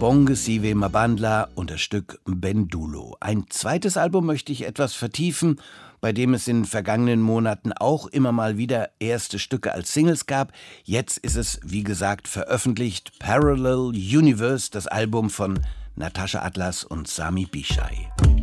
Bonge Sive Mabandla und das Stück Bendulo. Ein zweites Album möchte ich etwas vertiefen, bei dem es in den vergangenen Monaten auch immer mal wieder erste Stücke als Singles gab. Jetzt ist es, wie gesagt, veröffentlicht. Parallel Universe, das Album von Natascha Atlas und Sami Bishai.